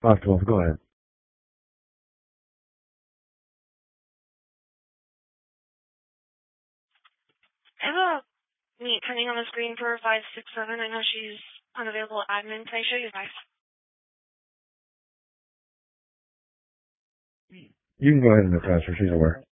Possible. Go ahead. I have a meet pending on the screen for 567. I know she's unavailable admin. Can I show you guys? You can go ahead and attach her. She's aware.